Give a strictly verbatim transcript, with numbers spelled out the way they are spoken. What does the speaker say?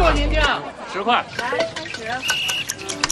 多少您定？ 十块。 来三十。